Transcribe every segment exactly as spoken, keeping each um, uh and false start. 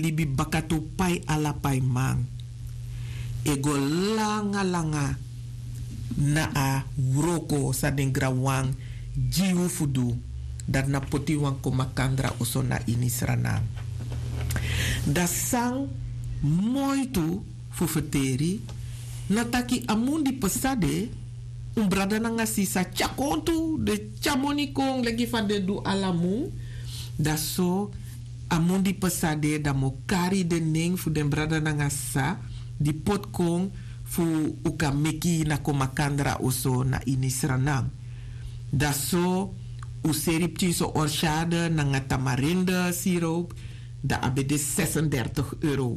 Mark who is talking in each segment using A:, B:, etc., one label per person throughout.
A: libi bakatu pai ala pai mang. Ego langa langa na a wroko sa den grawang jiu fudu dat na poti wan komakandra oso na inisrana. Da sang moitu fu feteri na taki amundi pesade um brada na ngasi sa chakontu de chamoni kong lagi fade du alamu da so amundi pesade da mo kari de ning fu den brada na ngasa di pot kong fu uka meki na komakandra oso na inisrana. Da so useri ptiso orshade na nga tamarinde siroop da abe de zesendertig euro.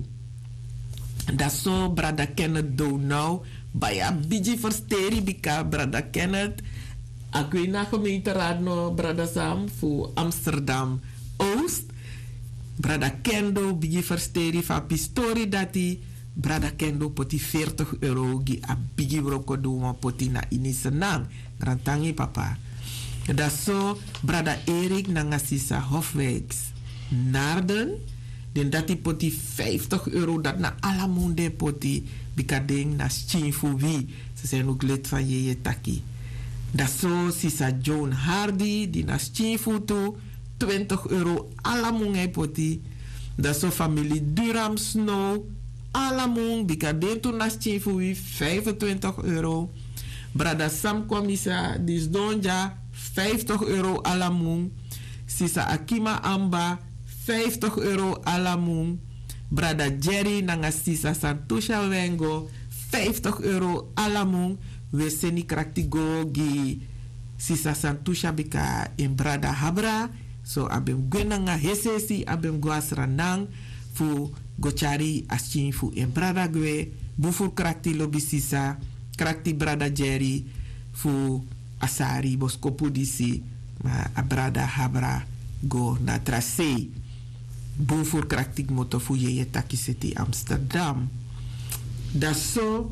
A: Da so brada Kenneth do nou baya biji versteri bika brada Kenneth akwi na gemeenteraad no brada Sam fu Amsterdam Oost brada Kendo biji versteri fa pistori dati brada Kendo poti veertig euro gi a biji broko do ma poti na ini senang grantangi papa. Da so brada Erik na ngasisa Hofwijks Naarden den dati poti vijftig euro dat na alamunde poti bikading na schien fu wie. Ze zijn ook lid van Jeje Taki. Da so sisa Joan Hardy die na schien fu toe twintig euro alamunge poti. Da so familie Durham Snow alamung bikading tu na schien fu wie vijfentwintig euro. Brada Sam Komisa dis donja vijftig euro alamung. Sisa Akima Amba vijftig euro alamung. Brada Jerry nanga sisa Santusha Wengo vijftig euro alamung. We seni kraktigo gi sisa Santusha bika in brada Habra. So abem gwenanga hesesi abem guasranang fu gochari asin fu in brada gwe. Bufur krakti lobi sisa krakti brada Jerry fu asari boskopu disi ma a brada Habra go na tracé. Boom voor kraktik moto fu Jeje Taki City Amsterdam. Da so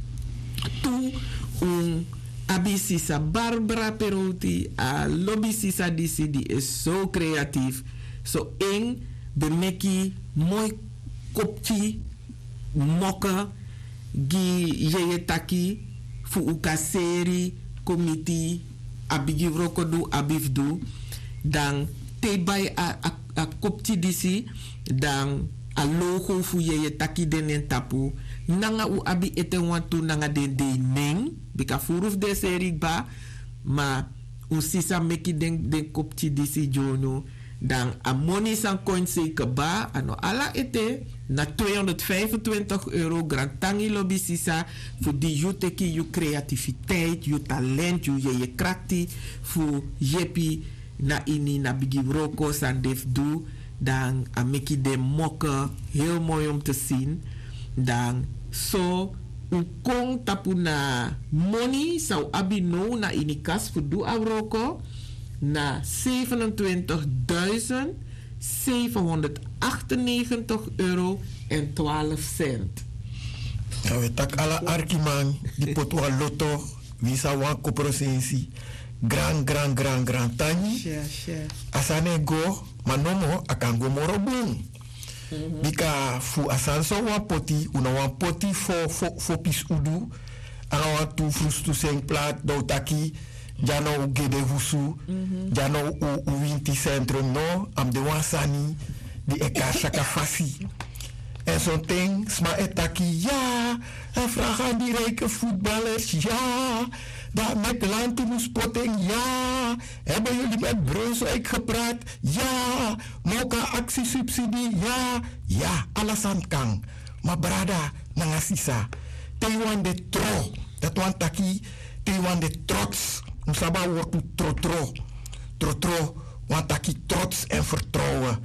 A: tu un abisisa Barbara Perotti a lobby sisa disi die is zo creatief. So eng bemeki mooi kopchi mokke gi Jeje Taki fu uka seri komiti abigi vrokodu abifdu dan te bay a, a a kopti disi dan a logo fu Jeje Taki denen tapu nanga u abi ete wantu nanga den de ning bika furuf de seri ba ma un sisa meki den den kopti disi jono dan a moni san coin se keba ano ala ete na tweehonderdvijfentwintig euro grantangi lobby sisa fu di yu teki yu creativiteit yu talent yu Jeje krakti fu jepi na ini na bigi broko san def du dan a meki de mokke heel mooi om te zien dan so u kong tapu na money sau abi no na ini kas fu du a broko na zevenentwintigduizend zevenhonderdachtennegentig euro en twaalf cent.
B: Nou, we tak ala arkiman di potwa loto wisa wan koprosensi grand grand grand grand tani
A: Sure, sure.
B: asane go manomo akango morobun mm-hmm. Bika fu asanso wan poti una wan poti fo fo fo pis udu ana wan tu frustu seng plat do taki jano gede husu mm-hmm. Jano u, u winti centrum no am de wan sani di eka shaka fasi en zo'n ding sma etaki ja en vraag aan die rijke voetballers ja. Daar met de landtoemoespotting, ja. Hebben jullie met Brunswijk gepraat? Ja. Moka actiesubsidie, ja. Ja, alles aan kan. Maar brada, nangasisa. Taiwan de tro. Dat want taki, Taiwan de trots. Musaba wordt tro tro. Tro tro, want taki trots en vertrouwen.